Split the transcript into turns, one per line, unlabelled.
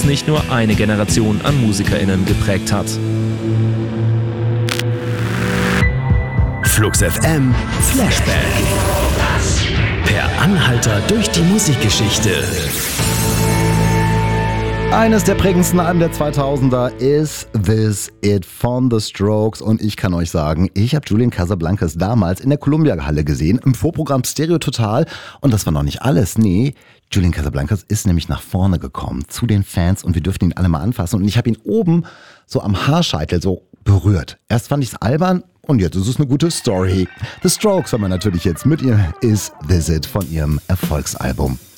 nicht nur eine Generation an MusikerInnen geprägt hat.
Flux FM Flashback. Per Anhalter durch die Musikgeschichte.
Eines der prägendsten Alben der 2000er ist This It von The Strokes und ich kann euch sagen, ich habe Julian Casablancas damals in der Columbia-Halle gesehen, im Vorprogramm Stereo Total und das war noch nicht alles, nee, Julian Casablancas ist nämlich nach vorne gekommen zu den Fans und wir dürften ihn alle mal anfassen und ich habe ihn oben so am Haarscheitel so berührt. Erst fand ich es albern und jetzt ist es eine gute Story. The Strokes haben wir natürlich jetzt mit ihr, ist This It von ihrem Erfolgsalbum.